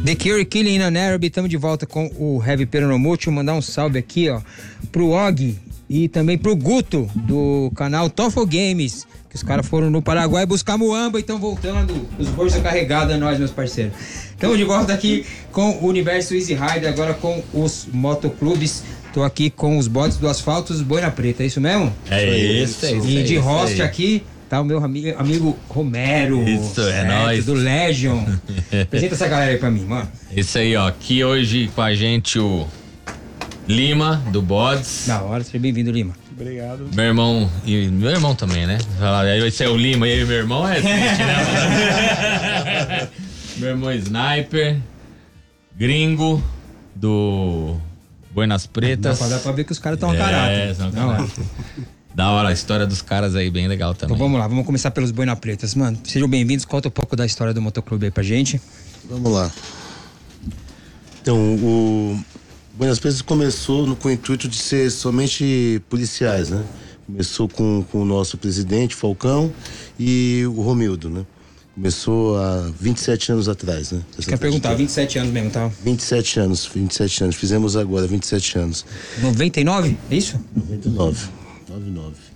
The Cure, Killing in an Arab, estamos de volta com o Heavy Peronomútil. Mandar um salve aqui, ó, pro Og e também pro Guto, do canal Toffle Games, que os caras foram no Paraguai buscar muamba e estão voltando, os bolsos carregados, nós, meus parceiros. Estamos de volta aqui com o Universo Easy Rider, agora com os motoclubes. Tô aqui com os bodes do asfalto, os Boina Preta, é isso mesmo? É isso. E de host aqui tá o meu amigo Romero. Isso, é nóis. Do Legion. Apresenta essa galera aí pra mim, mano. Isso aí, ó. Aqui hoje com a gente o Lima, do Bodes. Da hora, seja bem-vindo, Lima. Obrigado. Meu irmão, e meu irmão também, né? Esse é o Lima e meu irmão é triste, né? Meu irmão Sniper, Gringo, do Boinas Pretas. Dá pra ver que os caras estão a caráter. São caráter. Da hora, a história dos caras aí, bem legal também. Então vamos lá, vamos começar pelos Boina Pretas. Mano, sejam bem-vindos, conta um pouco da história do motoclube aí pra gente. Vamos lá. Então, o Boinas Pretas começou com o intuito de ser somente policiais, né? Começou com o nosso presidente, Falcão, e o Romildo, né? Começou há 27 anos atrás, né? Quer perguntar, 27 anos mesmo, tá? 27 anos. Fizemos agora 27 anos. 99, é isso? 99.